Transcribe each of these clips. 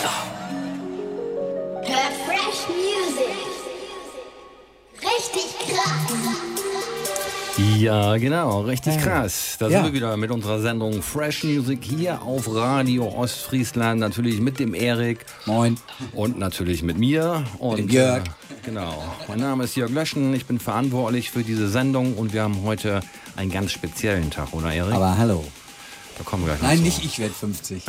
Hört Fresh Music. Richtig krass. Ja, genau, richtig krass. Da sind wir wieder mit unserer Sendung Fresh Music hier auf Radio Ostfriesland. Natürlich mit dem Erik. Moin. Und natürlich mit mir. Und mit Jörg. Genau. Mein Name ist Jörg Löschen. Ich bin verantwortlich für diese Sendung. Und wir haben heute einen ganz speziellen Tag, oder Erik? Aber hallo. Da kommen wir gleich noch Nein, zu. nicht ich werde 50.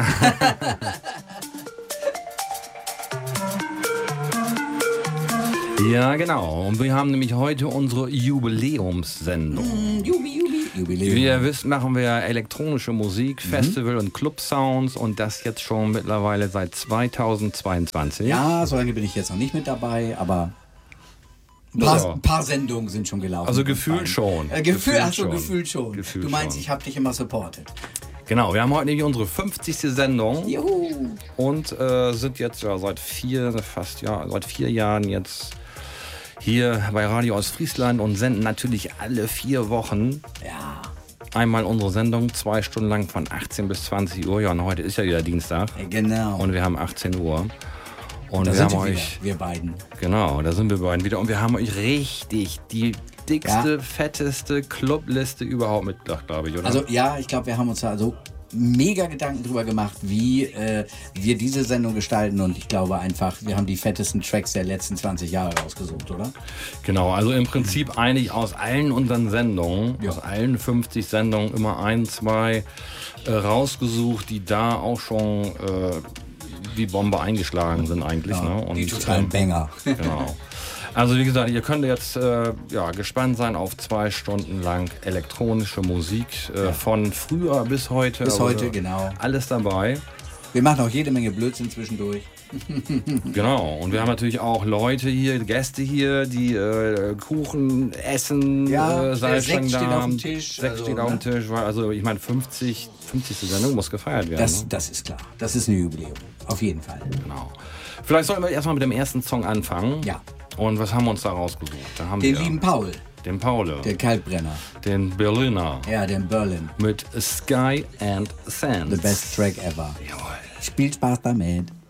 Ja, genau. Und wir haben nämlich heute unsere Jubiläumssendung. Jubiläum. Wie ihr wisst, machen wir elektronische Musik, Festival- und Club-Sounds und das jetzt schon mittlerweile seit 2022. Ja, so lange bin ich jetzt noch nicht mit dabei, aber ein paar Sendungen sind schon gelaufen. Also gefühlt schon. Gefühlt schon. Gefühlt du meinst, schon. ich habe dich immer supportet. Genau, wir haben heute nämlich unsere 50. Sendung. Juhu. Und sind jetzt seit 4 Jahren jetzt hier bei Radio Ostfriesland und senden natürlich alle 4 Wochen Ja. einmal unsere Sendung, 2 Stunden lang von 18 bis 20 Uhr. Ja, und heute ist ja wieder Dienstag. Genau. Und wir haben 18 Uhr. Und da wir sind haben wir wieder, euch, wir beiden. genau, da sind wir beiden wieder. Und wir haben euch richtig die dickste, fetteste Clubliste überhaupt mitgebracht, glaube ich, oder? Also ja, ich glaube, wir haben uns da so mega Gedanken drüber gemacht, wie wir diese Sendung gestalten, und ich glaube einfach, wir haben die fettesten Tracks der letzten 20 Jahre rausgesucht, oder? Genau, also im Prinzip eigentlich aus allen unseren Sendungen, aus allen 50 Sendungen immer 1, 2 rausgesucht, die da auch schon wie Bombe eingeschlagen sind eigentlich. Ja, Ne? Und, die totalen Banger. Genau. Also wie gesagt, ihr könnt jetzt gespannt sein auf 2 Stunden lang elektronische Musik von früher bis heute. Bis heute, genau. Alles dabei. Wir machen auch jede Menge Blödsinn zwischendurch. Genau. Und wir haben natürlich auch Leute hier, Gäste hier, die Kuchen essen. Sekt steht auf dem Tisch. Sekt steht auf dem Tisch. Also ich meine, 50. Sendung muss gefeiert werden. Das ist klar. Das ist ein Jubiläum. Auf jeden Fall. Genau. Vielleicht sollten wir erstmal mit dem ersten Song anfangen. Ja. Und was haben wir uns da rausgesucht? Da haben Den wir lieben Paul. den Paul. Der Kaltbrenner. Den Berliner. Ja, den Berlin. Mit Sky and Sand. The best track ever. Jawohl. Spielt Spaß damit.